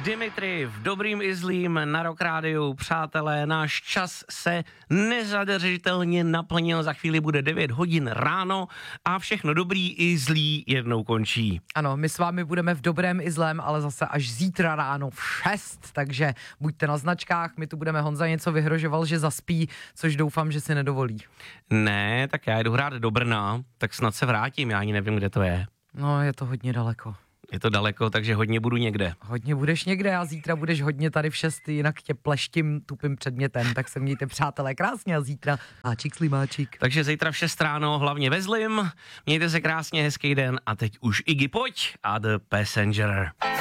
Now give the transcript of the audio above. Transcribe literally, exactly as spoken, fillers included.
Dimitri v Dobrým i zlým na Rock Rádiu. Přátelé, náš čas se nezadržitelně naplnil. Za chvíli bude devět hodin ráno a všechno dobrý i zlý jednou končí. Ano, my s vámi budeme v dobrém i zlém, ale zase až zítra ráno v šest, takže buďte na značkách, my tu budeme. Honza něco vyhrožoval, že zaspí, což doufám, že si nedovolí. Ne, tak já jdu hrát do Brna, tak snad se vrátím, já ani nevím, kde to je. No, je to hodně daleko. Je to daleko, takže hodně budu někde. Hodně budeš někde a zítra budeš hodně tady v šest, jinak tě pleštím tupým předmětem, tak se mějte, přátelé, krásně a zítra máčik slimáčik. Takže zítra v šest ráno hlavně ve zlým, mějte se krásně, hezký den a teď už Iggy, pojď a The Passenger.